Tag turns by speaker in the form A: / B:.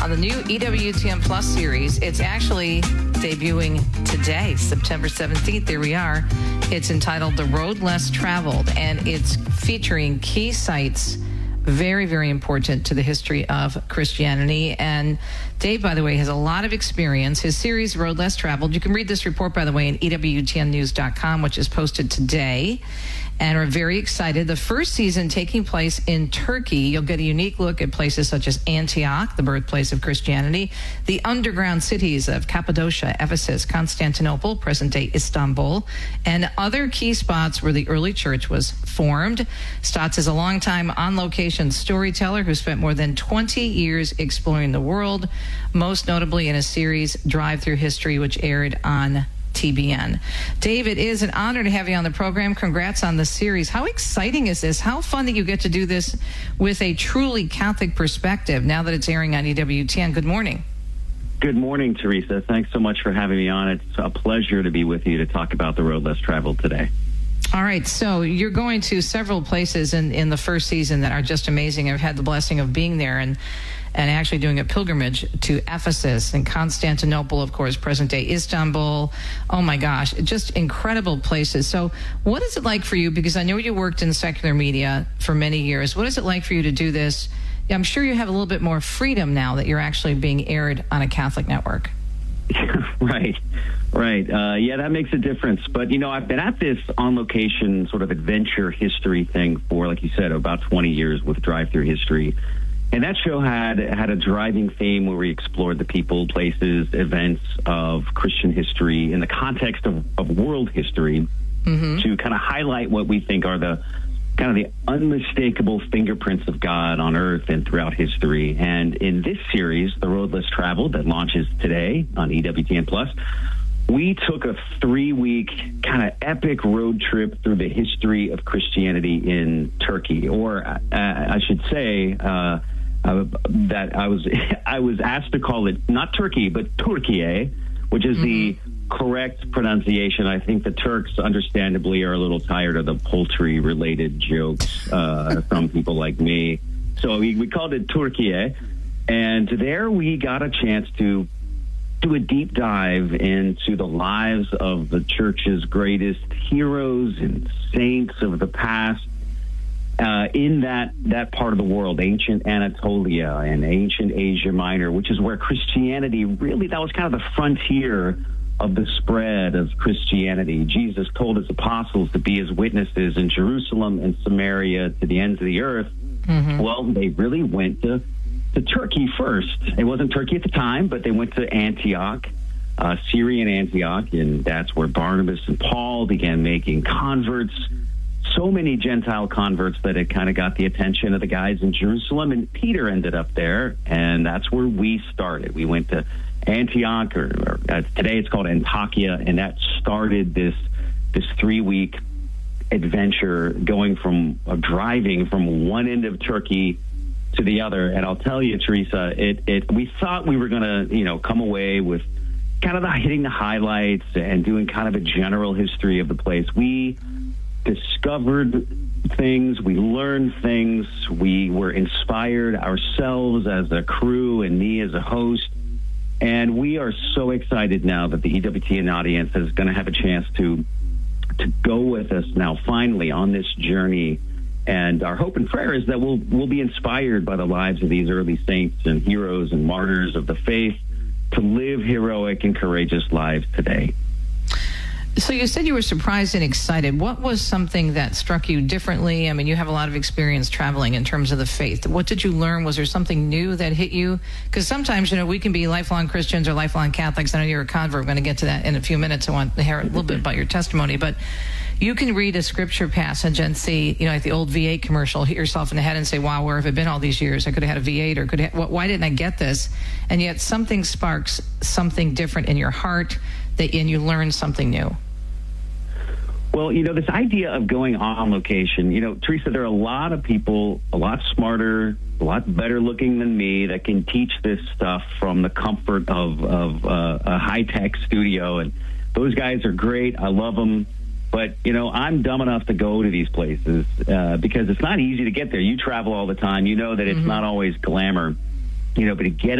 A: on the new EWTN Plus series. It's actually debuting today, September 17th. There we are. It's entitled The Road Less Traveled, and it's featuring key sites very, very important to the history of Christianity. And Dave, by the way, has a lot of experience. His series, Road Less Traveled, you can read this report, by the way, in EWTNnews.com, which is posted today. And we're very excited. The first season taking place in Turkey. You'll get a unique look at places such as Antioch, the birthplace of Christianity, the underground cities of Cappadocia, Ephesus, Constantinople, present-day Istanbul, and other key spots where the early church was formed. Stotts is a longtime on-location storyteller who spent more than 20 years exploring the world, most notably in a series, Drive Through History, which aired on TBN. Dave, it is an honor to have you on the program. Congrats on the series. How exciting is this? How fun that you get to do this with a truly Catholic perspective now that it's airing on EWTN. Good morning.
B: Good morning, Teresa. Thanks so much for having me on. It's a pleasure to be with you to talk about The Road Less Traveled today.
A: All right, so you're going to several places in the first season that are just amazing. I've had the blessing of being there and actually doing a pilgrimage to Ephesus and Constantinople, of course, present-day Istanbul. Oh, my gosh, just incredible places. So what is it like for you? Because I know you worked in secular media for many years. What is it like for you to do this? I'm sure you have a little bit more freedom now that you're actually being aired on a Catholic network.
B: Right. Yeah, that makes a difference. But, you know, I've been at this on-location sort of adventure history thing for, like you said, about 20 years with Drive Through History. And that show had a driving theme where we explored the people, places, events of Christian history in the context of world history to kind of highlight what we think are the kind of the unmistakable fingerprints of God on earth and throughout history. And in this series, The Road Less Traveled, that launches today on EWTN Plus, we took a 3-week kind of epic road trip through the history of Christianity in Turkey, or I should say that I was asked to call it not Turkey, but Türkiye, which is the correct pronunciation. I think the Turks, understandably, are a little tired of the poultry-related jokes from people like me. So we called it Türkiye, and there we got a chance to do a deep dive into the lives of the church's greatest heroes and saints of the past in that part of the world, ancient Anatolia and ancient Asia Minor, which is where Christianity really, that was kind of the frontier of the spread of Christianity. Jesus told his apostles to be his witnesses in Jerusalem and Samaria to the ends of the earth. Well, they really went to Turkey first. It wasn't Turkey at the time, but they went to Antioch, Syrian Antioch, and that's where Barnabas and Paul began making converts. So many Gentile converts that it kind of got the attention of the guys in Jerusalem, and Peter ended up there, and that's where we started. We went to Antioch, or today it's called Antakya, and that started this 3-week adventure going from driving from one end of Turkey to the other. And I'll tell you, Teresa, we thought we were going to, come away with kind of hitting the highlights and doing kind of a general history of the place. We discovered things, we learned things, we were inspired ourselves as a crew and me as a host. And we are so excited now that the EWTN audience is going to have a chance to go with us now, finally, on this journey. And our hope and prayer is that we'll be inspired by the lives of these early saints and heroes and martyrs of the faith to live heroic and courageous lives today.
A: So you said you were surprised and excited. What was something that struck you differently? I mean, you have a lot of experience traveling in terms of the faith. What did you learn? Was there something new that hit you? Because sometimes, we can be lifelong Christians or lifelong Catholics. I know you're a convert. We're going to get to that in a few minutes. I want to hear a little bit about your testimony. But you can read a scripture passage and see, like the old V8 commercial, hit yourself in the head and say, wow, where have I been all these years? I could have had a V8 or why didn't I get this? And yet something sparks something different in your heart and you learn something new.
B: Well, this idea of going on location, Teresa, there are a lot of people, a lot smarter, a lot better looking than me that can teach this stuff from the comfort of a high-tech studio. And those guys are great. I love them. But, I'm dumb enough to go to these places because it's not easy to get there. You travel all the time. You know that it's not always glamour, but to get